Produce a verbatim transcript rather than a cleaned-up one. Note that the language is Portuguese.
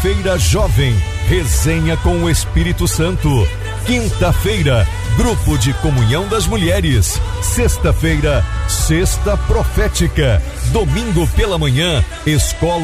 Quarta-feira, jovem, resenha com o Espírito Santo. Quinta-feira, grupo de comunhão das mulheres. Sexta-feira, cesta profética. Domingo pela manhã, escola